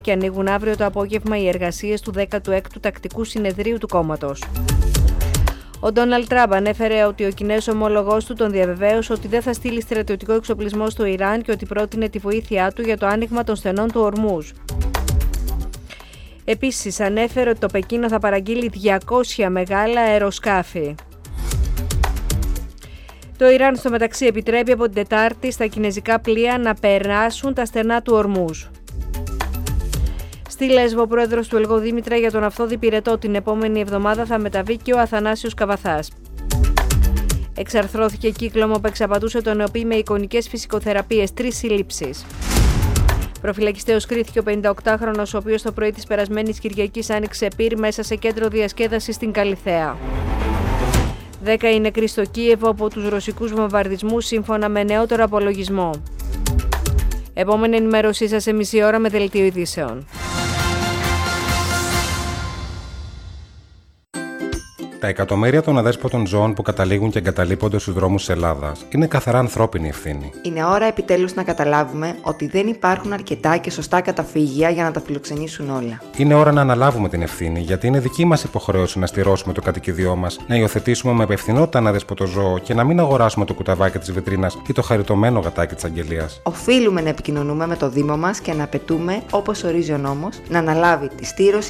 Και ανοίγουν αύριο το απόγευμα οι εργασίες του 16ου Τακτικού Συνεδρίου του κόμματος. Ο Ντόναλντ Τραμπ ανέφερε ότι ο Κινέζος ομόλογός του τον διαβεβαίωσε ότι δεν θα στείλει στρατιωτικό εξοπλισμό στο Ιράν και ότι πρότεινε τη βοήθειά του για το άνοιγμα των στενών του Ορμούζ. Επίσης, ανέφερε ότι το Πεκίνο θα παραγγείλει 200 μεγάλα αεροσκάφη. Το Ιράν στο μεταξύ επιτρέπει από την Τετάρτη στα κινέζικα πλοία να περάσουν τα στενά του Ορμούζ. Στη Λέσβο, ο πρόεδρος του Ελγοδήμητρα για τον Αυθόδη Πυρετό την επόμενη εβδομάδα θα μεταβεί και ο Αθανάσιος Καβαθάς. Εξαρθρώθηκε κύκλωμα που εξαπατούσε τον νεοπή με εικονικές φυσικοθεραπείες, 3 συλλήψεις. Προφυλακιστέος κρίθηκε ο 58χρονος, ο οποίος το πρωί της περασμένης Κυριακής άνοιξε πυρ μέσα σε κέντρο διασκέδασης στην Καλιθέα. 10 οι νεκροί στο Κίεβο από τους ρωσικούς βομβαρδισμούς, σύμφωνα με νεότερο απολογισμό. Επόμενη ενημέρωσή σας σε μισή ώρα με δελτίο ειδήσεων. Τα εκατομμύρια των αδέσποτων ζώων που καταλήγουν και εγκαταλείπονται στους δρόμους της Ελλάδας είναι καθαρά ανθρώπινη ευθύνη. Είναι ώρα επιτέλους να καταλάβουμε ότι δεν υπάρχουν αρκετά και σωστά καταφύγια για να τα φιλοξενήσουν όλα. Είναι ώρα να αναλάβουμε την ευθύνη, γιατί είναι δική μας υποχρέωση να στηρώσουμε το κατοικίδιό μας, να υιοθετήσουμε με υπευθυνότητα ένα αδέσποτο ζώο και να μην αγοράσουμε το κουταβάκι της βιτρίνας ή το χαριτωμένο γατάκι της αγγελίας. Οφείλουμε να επικοινωνούμε με το Δήμο μας και να απαιτούμε, όπως ορίζει ο νόμος, να αναλάβει τη στήρωση